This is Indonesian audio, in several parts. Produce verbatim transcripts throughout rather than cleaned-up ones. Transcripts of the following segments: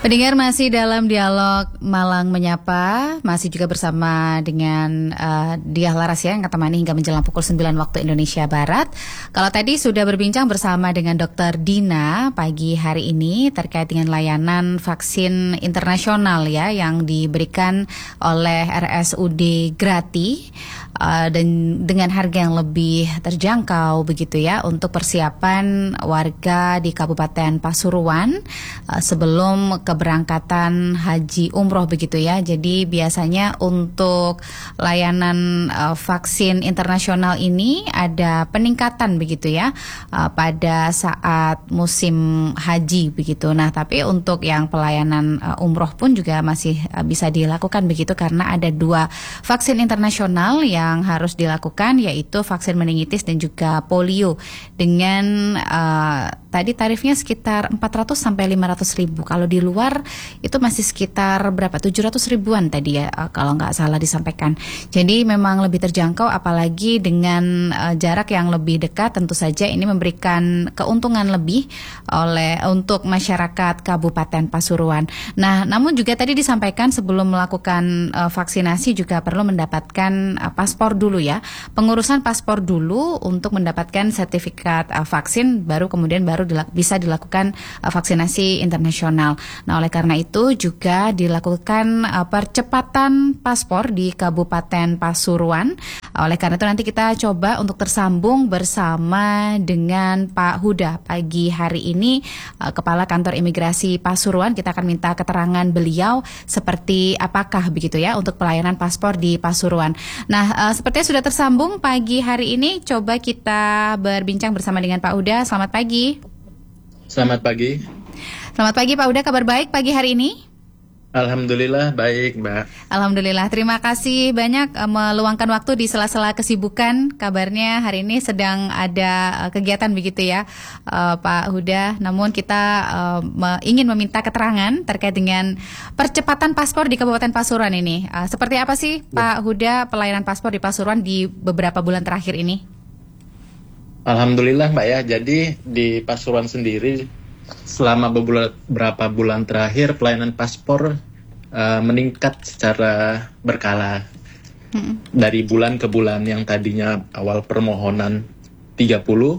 Pendengar masih dalam dialog Malang Menyapa, masih juga bersama dengan uh, Diah Laras ya, yang temani hingga menjelang pukul sembilan waktu Indonesia Barat. Kalau tadi sudah berbincang bersama dengan Dokter Dina pagi hari ini terkait dengan layanan vaksin internasional ya yang diberikan oleh R S U D Grati uh, dan dengan harga yang lebih terjangkau begitu ya untuk persiapan warga di Kabupaten Pasuruan uh, sebelum keberangkatan haji umroh begitu ya. Jadi biasanya untuk layanan uh, vaksin internasional ini ada peningkatan begitu ya uh, pada saat musim haji begitu. Nah, tapi untuk yang pelayanan uh, umroh pun juga masih uh, bisa dilakukan begitu karena ada dua vaksin internasional yang harus dilakukan, yaitu vaksin meningitis dan juga polio dengan uh, tadi tarifnya sekitar empat ratus sampai lima ratus ribu. Kalau di luar itu masih sekitar berapa? tujuh ratus ribuan tadi ya kalau nggak salah disampaikan. Jadi memang lebih terjangkau, apalagi dengan uh, jarak yang lebih dekat. Tentu saja ini memberikan keuntungan lebih oleh untuk masyarakat Kabupaten Pasuruan. Nah, namun juga tadi disampaikan sebelum melakukan uh, vaksinasi juga perlu mendapatkan uh, paspor dulu ya. Pengurusan paspor dulu untuk mendapatkan sertifikat uh, vaksin, baru kemudian baru dilak- bisa dilakukan uh, vaksinasi internasional. Nah, oleh karena itu juga dilakukan uh, percepatan paspor di Kabupaten Pasuruan. Oleh karena itu nanti kita coba untuk tersambung bersama dengan Pak Huda pagi hari ini, uh, Kepala Kantor Imigrasi Pasuruan. Kita akan minta keterangan beliau seperti apakah begitu ya untuk pelayanan paspor di Pasuruan. Nah, uh, sepertinya sudah tersambung pagi hari ini. Coba kita berbincang bersama dengan Pak Huda. Selamat pagi. Selamat pagi. Selamat pagi Pak Huda, kabar baik pagi hari ini? Alhamdulillah baik, Mbak. Alhamdulillah, terima kasih banyak uh, meluangkan waktu di sela-sela kesibukan. Kabarnya hari ini sedang ada uh, kegiatan begitu ya, uh, Pak Huda. Namun kita uh, me- ingin meminta keterangan terkait dengan percepatan paspor di Kabupaten Pasuruan ini. Uh, seperti apa sih ya, Pak Huda, pelayanan paspor di Pasuruan di beberapa bulan terakhir ini? Alhamdulillah Mbak ya, jadi di Pasuruan sendiri selama beberapa bulan terakhir pelayanan paspor uh, meningkat secara berkala. Hmm. Dari bulan ke bulan, yang tadinya awal permohonan tiga puluh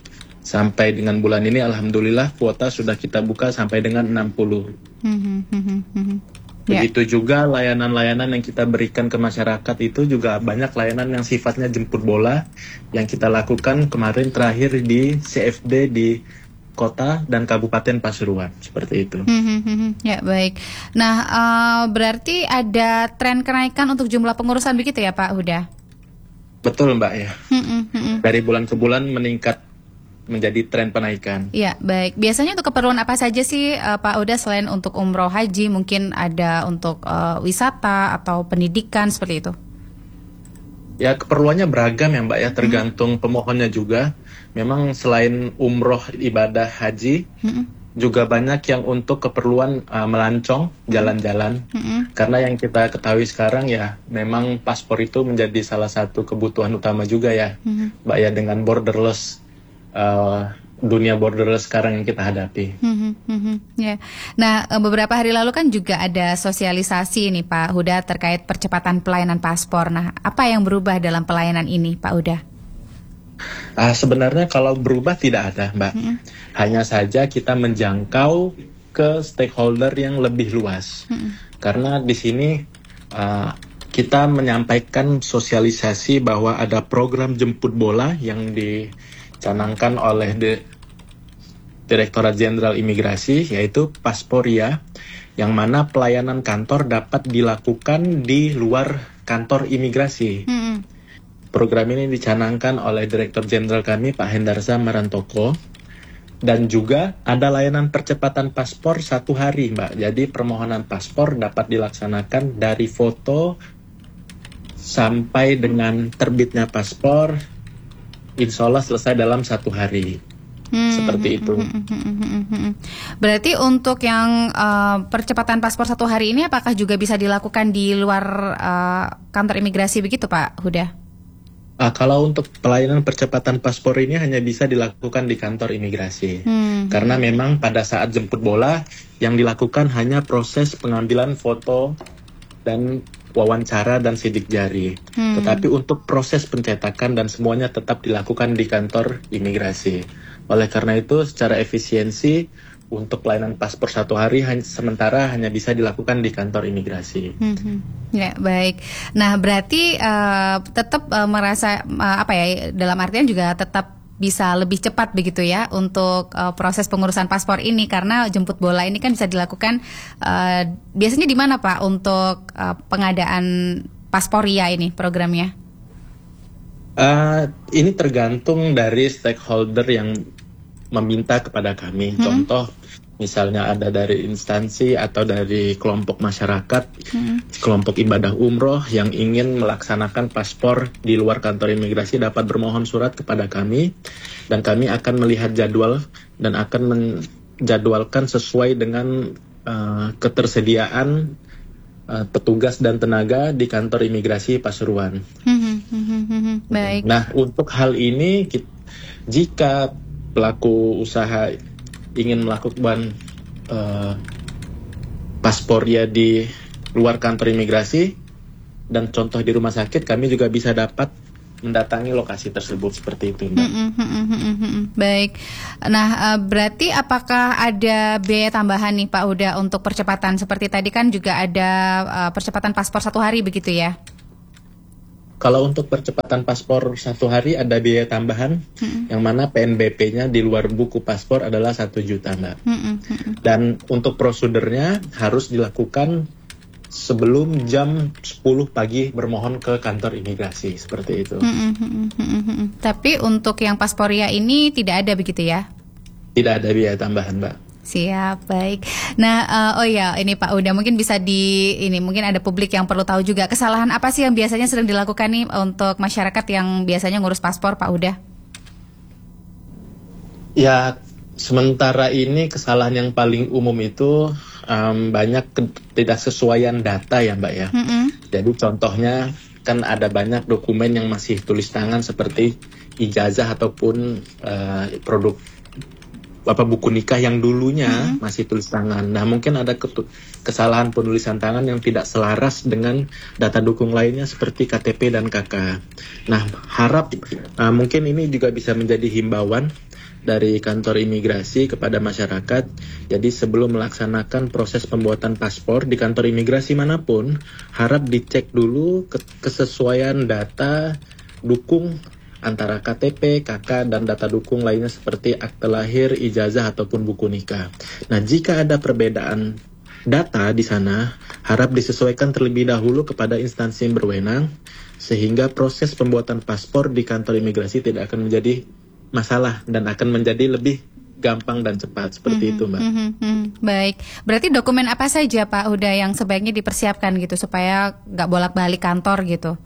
sampai dengan bulan ini alhamdulillah kuota sudah kita buka sampai dengan enam puluh. Hmm, hmm, hmm, hmm. Begitu yeah. juga layanan-layanan yang kita berikan ke masyarakat itu juga banyak layanan yang sifatnya jemput bola yang kita lakukan kemarin terakhir di C F D di Kota dan Kabupaten Pasuruan, seperti itu. Hmm, hmm, ya baik. Nah, uh, berarti ada tren kenaikan untuk jumlah pengurusan begitu ya Pak Huda? Betul Mbak ya. Hmm, hmm, hmm. Dari bulan ke bulan meningkat menjadi tren penaikan. Ya baik. Biasanya untuk keperluan apa saja sih uh, Pak Huda selain untuk umroh haji? Mungkin ada untuk uh, wisata atau pendidikan seperti itu? Ya keperluannya beragam ya Mbak ya, tergantung hmm. pemohonnya juga. Memang selain umroh ibadah haji, hmm. juga banyak yang untuk keperluan uh, melancong, jalan-jalan. Hmm. Karena yang kita ketahui sekarang ya, memang paspor itu menjadi salah satu kebutuhan utama juga ya, hmm. Mbak ya, dengan borderless, uh, dunia borderless sekarang yang kita hadapi. Hmm, hmm, hmm, yeah. Nah, beberapa hari lalu kan juga ada sosialisasi nih Pak Huda terkait percepatan pelayanan paspor. Nah, apa yang berubah dalam pelayanan ini Pak Huda? Ah, sebenarnya kalau berubah tidak ada Mbak. Hmm. Hanya saja kita menjangkau ke stakeholder yang lebih luas. Hmm. Karena di sini uh, kita menyampaikan sosialisasi bahwa ada program jemput bola yang dicanangkan oleh de- Direktorat Jenderal Imigrasi, yaitu Pasporia, yang mana pelayanan kantor dapat dilakukan di luar kantor imigrasi. Hmm. Program ini dicanangkan oleh Direktur Jenderal kami, Pak Hendarsa Marantoko, dan juga ada layanan percepatan paspor satu hari, Mbak. Jadi permohonan paspor dapat dilaksanakan dari foto sampai dengan terbitnya paspor, insya Allah selesai dalam satu hari. Hmm, seperti itu. Hmm, hmm, hmm, hmm. Berarti untuk yang uh, percepatan paspor satu hari ini apakah juga bisa dilakukan di luar uh, kantor imigrasi begitu Pak Huda? Uh, kalau untuk pelayanan percepatan paspor ini hanya bisa dilakukan di kantor imigrasi. Hmm. Karena memang pada saat jemput bola yang dilakukan hanya proses pengambilan foto dan wawancara dan sidik jari. Hmm. Tetapi untuk proses pencetakan dan semuanya tetap dilakukan di kantor imigrasi. Oleh karena itu secara efisiensi untuk pelayanan paspor satu hari hanya, sementara hanya bisa dilakukan di kantor imigrasi. Hmm. Ya, baik. Nah, berarti uh, tetap uh, merasa uh, apa ya, dalam artian juga tetap bisa lebih cepat begitu ya untuk uh, proses pengurusan paspor ini, karena jemput bola ini kan bisa dilakukan uh, biasanya di mana Pak untuk uh, pengadaan Pasporia ini programnya? Uh, ini tergantung dari stakeholder yang meminta kepada kami. Hmm. Contoh, misalnya ada dari instansi atau dari kelompok masyarakat, hmm. kelompok ibadah umroh yang ingin melaksanakan paspor di luar kantor imigrasi dapat bermohon surat kepada kami, dan kami akan melihat jadwal dan akan menjadwalkan sesuai dengan uh, ketersediaan uh, petugas dan tenaga di kantor imigrasi Pasuruan. Hmm. Hmm. Baik. Nah, untuk hal ini kita, jika pelaku usaha ingin melakukan uh, paspornya di luar kantor imigrasi dan contoh di rumah sakit, kami juga bisa dapat mendatangi lokasi tersebut seperti itu, Mbak. Mm-hmm, mm-hmm, mm-hmm. Baik. Nah, uh, berarti apakah ada biaya tambahan nih Pak Huda untuk percepatan? Seperti tadi kan juga ada uh, percepatan paspor satu hari begitu ya? Kalau untuk percepatan paspor satu hari ada biaya tambahan, mm-hmm. yang mana P N B P-nya di luar buku paspor adalah satu juta, Mbak. Mm-hmm. Dan untuk prosedurnya harus dilakukan sebelum jam sepuluh pagi bermohon ke kantor imigrasi, seperti itu. Mm-hmm. Tapi untuk yang Pasporia ini tidak ada begitu ya? Tidak ada biaya tambahan, Mbak. Siap, baik. Nah, uh, oh ya, ini Pak Huda mungkin bisa di ini mungkin ada publik yang perlu tahu juga, kesalahan apa sih yang biasanya sering dilakukan nih untuk masyarakat yang biasanya ngurus paspor, Pak Huda? Ya, sementara ini kesalahan yang paling umum itu um, banyak ketidaksesuaian data ya, Mbak ya. Mm-hmm. Jadi contohnya kan ada banyak dokumen yang masih tulis tangan seperti ijazah ataupun uh, produk apa buku nikah yang dulunya mm-hmm. masih tulis tangan. Nah, mungkin ada ketu- kesalahan penulisan tangan yang tidak selaras dengan data dukung lainnya seperti K T P dan K K. Nah, harap uh, mungkin ini juga bisa menjadi himbauan dari kantor imigrasi kepada masyarakat. Jadi sebelum melaksanakan proses pembuatan paspor di kantor imigrasi manapun, harap dicek dulu kesesuaian data dukung antara K T P, K K, dan data dukung lainnya seperti akte lahir, ijazah, ataupun buku nikah. Nah, jika ada perbedaan data di sana, harap disesuaikan terlebih dahulu kepada instansi yang berwenang, sehingga proses pembuatan paspor di kantor imigrasi tidak akan menjadi masalah dan akan menjadi lebih gampang dan cepat, seperti mm-hmm, itu, Mbak. Mm-hmm, baik, berarti dokumen apa saja Pak Huda yang sebaiknya dipersiapkan gitu supaya nggak bolak-balik kantor gitu?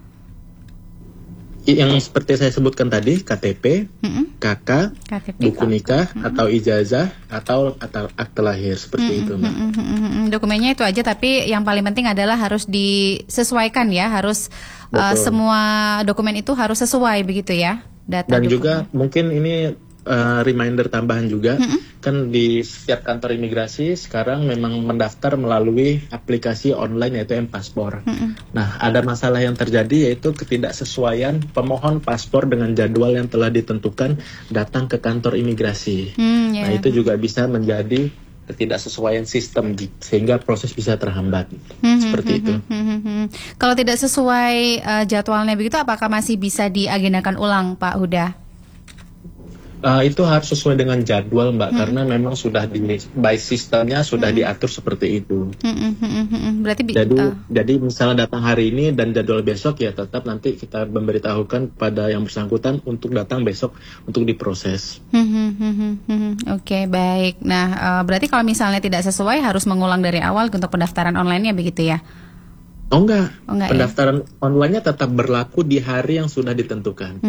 Yang seperti saya sebutkan tadi, K T P, mm-hmm. K K, K T P, buku nikah, mm-hmm. atau ijazah, atau, atau akte lahir, seperti mm-hmm. itu, Mbak. Mm-hmm. Dokumennya itu aja, tapi yang paling penting adalah harus disesuaikan ya, harus uh, semua dokumen itu harus sesuai begitu ya, data. Dan dokumen. Juga mungkin ini uh, reminder tambahan juga, mm-hmm. kan di setiap kantor imigrasi sekarang memang mendaftar melalui aplikasi online yaitu M-Paspor. Mm-hmm. Nah, ada masalah yang terjadi yaitu ketidaksesuaian pemohon paspor dengan jadwal yang telah ditentukan datang ke kantor imigrasi. Mm, yeah. Nah, itu juga bisa menjadi ketidaksesuaian sistem sehingga proses bisa terhambat. Mm-hmm. Seperti itu. Mm-hmm. Kalau tidak sesuai uh, jadwalnya begitu, apakah masih bisa diagendakan ulang, Pak Huda? Uh, itu harus sesuai dengan jadwal, Mbak, hmm. karena memang sudah di by sistemnya sudah hmm. diatur seperti itu. Hmm, hmm, hmm, hmm. Berarti jadi uh. jadi misalnya datang hari ini dan jadwal besok, ya tetap nanti kita memberitahukan pada yang bersangkutan untuk datang besok untuk diproses. Hmm, hmm, hmm, hmm. Oke, okay, baik. Nah, uh, berarti kalau misalnya tidak sesuai harus mengulang dari awal untuk pendaftaran online-nya begitu ya? Oh enggak, oh, enggak pendaftaran ya? Online-nya tetap berlaku di hari yang sudah ditentukan. Hmm,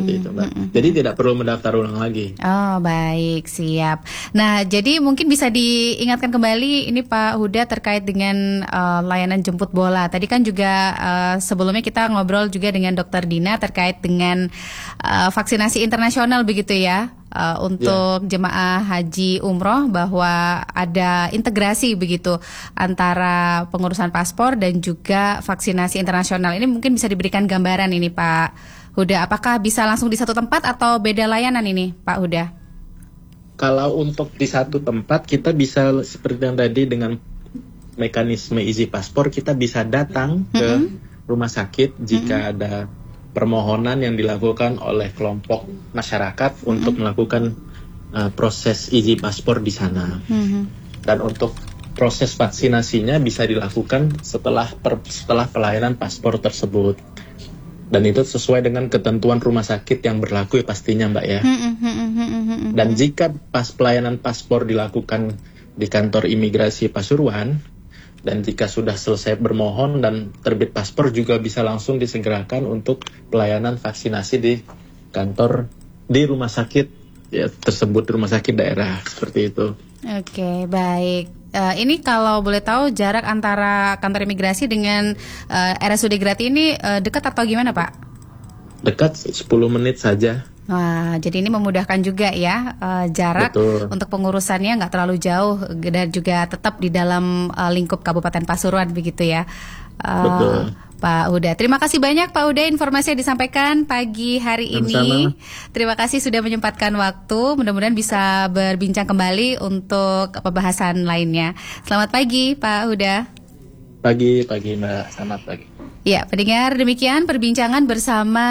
seperti itu, Mbak. Mm-hmm. Jadi tidak perlu mendaftar ulang lagi. Oh, baik, siap. Nah, jadi mungkin bisa diingatkan kembali ini Pak Huda terkait dengan uh, layanan jemput bola. Tadi kan juga uh, sebelumnya kita ngobrol juga dengan Dokter Dina terkait dengan uh, vaksinasi internasional begitu ya. Uh, untuk yeah. jemaah haji umroh bahwa ada integrasi begitu antara pengurusan paspor dan juga vaksinasi internasional. Ini mungkin bisa diberikan gambaran ini Pak Huda, apakah bisa langsung di satu tempat atau beda layanan ini Pak Huda? Kalau untuk di satu tempat kita bisa seperti yang tadi dengan mekanisme Easy Paspor, kita bisa datang ke mm-hmm. rumah sakit jika mm-hmm. ada permohonan yang dilakukan oleh kelompok masyarakat mm-hmm. untuk melakukan uh, proses Easy Paspor di sana. Mm-hmm. Dan untuk proses vaksinasinya bisa dilakukan setelah per, setelah pelayanan paspor tersebut. Dan itu sesuai dengan ketentuan rumah sakit yang berlaku ya pastinya Mbak ya. Mm-hmm. Dan jika pas pelayanan paspor dilakukan di kantor imigrasi Pasuruan, dan jika sudah selesai bermohon dan terbit paspor juga bisa langsung disegerakan untuk pelayanan vaksinasi di kantor, di rumah sakit ya, tersebut, rumah sakit daerah, seperti itu. Oke, baik. Uh, ini kalau boleh tahu jarak antara kantor imigrasi dengan uh, R S U D Grati ini uh, dekat atau gimana Pak? Dekat, sepuluh menit saja. Wah, jadi ini memudahkan juga ya uh, jarak. Betul. Untuk pengurusannya nggak terlalu jauh dan juga tetap di dalam uh, lingkup Kabupaten Pasuruan begitu ya. Uh, Betul. Pak Huda, terima kasih banyak Pak Huda informasi yang disampaikan pagi hari Sama-sama. ini. Terima kasih sudah menyempatkan waktu. Mudah-mudahan bisa berbincang kembali untuk pembahasan lainnya. Selamat pagi Pak Huda. Pagi, pagi Mbak. Selamat pagi. Ya, pendengar, demikian perbincangan bersama